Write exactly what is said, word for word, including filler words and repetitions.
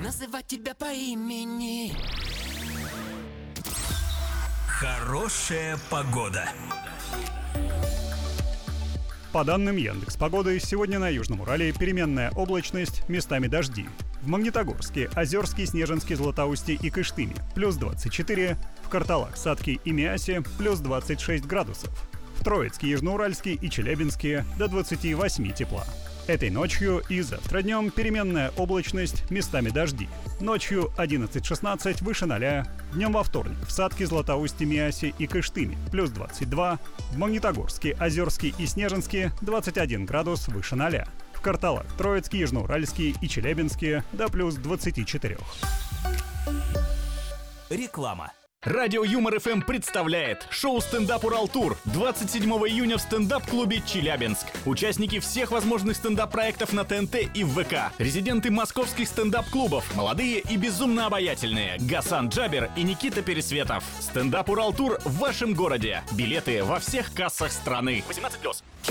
называть тебя по имени. Хорошая погода. По данным Яндекс.Погоды, сегодня на Южном Урале переменная облачность, местами дожди. В Магнитогорске, Озерске, Снежинске, Златоусте и Кыштыме – плюс двадцать четыре, в Карталах, Сатке и Миасе – плюс двадцать шесть градусов. В Троицке, Южноуральске и Челябинске – до двадцати восьми тепла. Этой ночью и завтра днем переменная облачность, местами дожди. Ночью одиннадцать-шестнадцать выше ноля. Днем во вторник в Сатке, Златоусте, Миасе и Кыштыме плюс двадцать два. В Магнитогорске, Озерске и Снежинске двадцать один градус выше ноля. В Карталах, Троицке, Южноуральске и Челябинске до плюс двадцати четырёх. Реклама. Радио Юмор эф эм представляет шоу «Стендап Урал-тур» двадцать седьмого июня в стендап-клубе «Челябинск». Участники всех возможных стендап-проектов на ТНТ и в ВК. Резиденты московских стендап-клубов, молодые и безумно обаятельные. Гасан Джабер и Никита Пересветов. «Стендап Урал-тур» в вашем городе. Билеты во всех кассах страны. восемнадцать плюс.